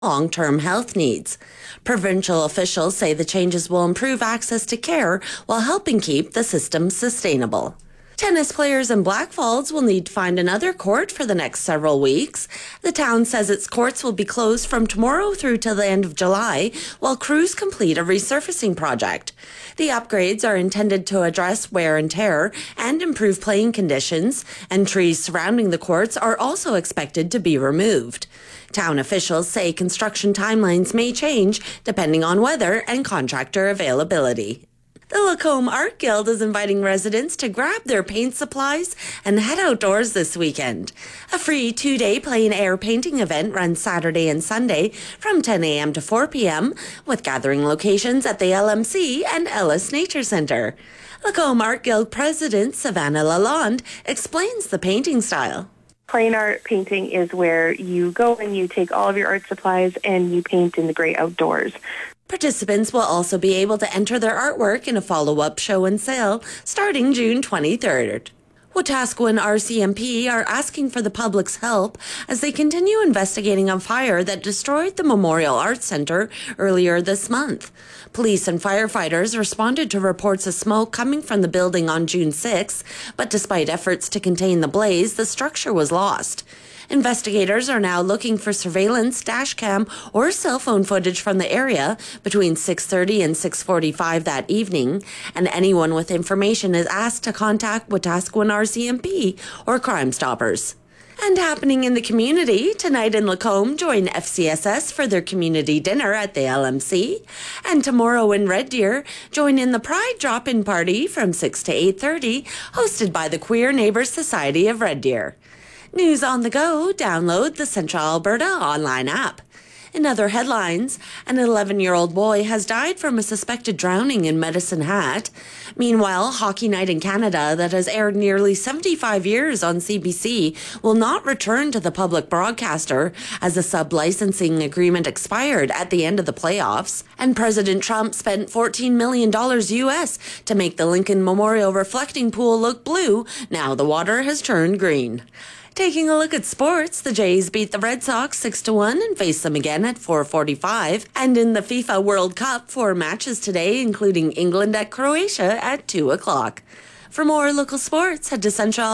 long-term health needs. Provincial officials say the changes will improve access to care while helping keep the system sustainable. Tennis players in Blackfalds will need to find another court for the next several weeks. The town says its courts will be closed from tomorrow through till the end of July while crews complete a resurfacing project. The upgrades are intended to address wear and tear and improve playing conditions, and trees surrounding the courts are also expected to be removed. Town officials say construction timelines may change depending on weather and contractor availability. The Lacombe Art Guild is inviting residents to grab their paint supplies and head outdoors this weekend. A free 2-day plein air painting event runs Saturday and Sunday from 10 a.m. to 4 p.m. with gathering locations at the LMC and Ellis Nature Centre. Lacombe Art Guild President Savannah Lalonde explains the painting style. Plain art painting is where you go and you take all of your art supplies and you paint in the great outdoors. Participants will also be able to enter their artwork in a follow-up show and sale starting June 23rd. Wetaskiwin RCMP are asking for the public's help as they continue investigating a fire that destroyed the Memorial Arts Centre earlier this month. Police and firefighters responded to reports of smoke coming from the building on June 6, but despite efforts to contain the blaze, the structure was lost. Investigators are now looking for surveillance, dashcam, or cell phone footage from the area between 6:30 and 6:45 that evening, and anyone with information is asked to contact Wetaskiwin RCMP or Crime Stoppers. And happening in the community, tonight in Lacombe, join FCSS for their community dinner at the LMC. And tomorrow in Red Deer, join in the Pride Drop-In Party from 6 to 8:30, hosted by the Queer Neighbours Society of Red Deer. News on the go, download the Central Alberta online app. In other headlines, an 11-year-old boy has died from a suspected drowning in Medicine Hat. Meanwhile, Hockey Night in Canada, that has aired nearly 75 years on CBC, will not return to the public broadcaster as a sub-licensing agreement expired at the end of the playoffs. And President Trump spent $14 million US to make the Lincoln Memorial reflecting pool look blue. Now the water has turned green. Taking a look at sports, the Jays beat the Red Sox 6-1 and face them again at 4:45. And in the FIFA World Cup, 4 matches today, including England at Croatia at 2 o'clock. For more local sports, head to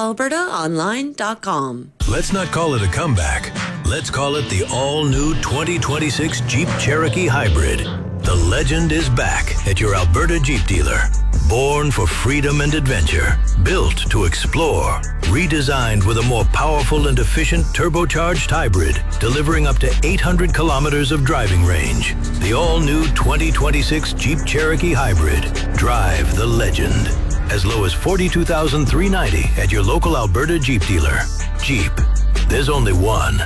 centralalbertaonline.com. Let's not call it a comeback. Let's call it the all-new 2026 Jeep Cherokee Hybrid. The legend is back at your Alberta Jeep dealer. Born for freedom and adventure, built to explore, redesigned with a more powerful and efficient turbocharged hybrid, delivering up to 800 kilometers of driving range. The all-new 2026 Jeep Cherokee Hybrid. Drive the legend. As low as $42,390 at your local Alberta Jeep dealer. Jeep. There's only one.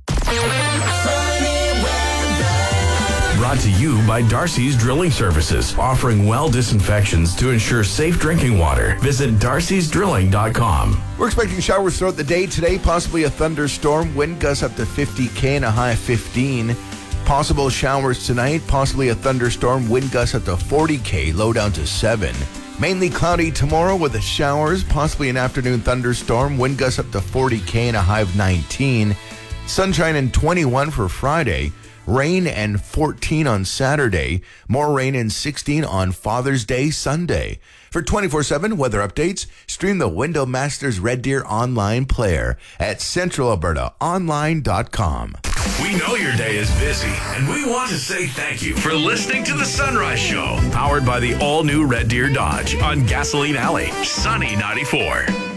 Brought to you by Darcy's Drilling Services, offering well disinfections to ensure safe drinking water. Visit darcysdrilling.com. We're expecting showers throughout the day today, possibly a thunderstorm, wind gusts up to 50 and a high of 15. Possible showers tonight, possibly a thunderstorm, wind gusts up to 40 low down to 7. Mainly cloudy tomorrow with the showers, possibly an afternoon thunderstorm, wind gusts up to 40 and a high of 19. Sunshine and 21 for Friday. Rain and 14 on Saturday. More rain and 16 on Father's Day Sunday. For 24/7 weather updates, stream the Window Masters Red Deer online player at centralalbertaonline.com. We know your day is busy, and we want to say thank you for listening to The Sunrise Show, powered by the all-new Red Deer Dodge on Gasoline Alley, Sunny 94.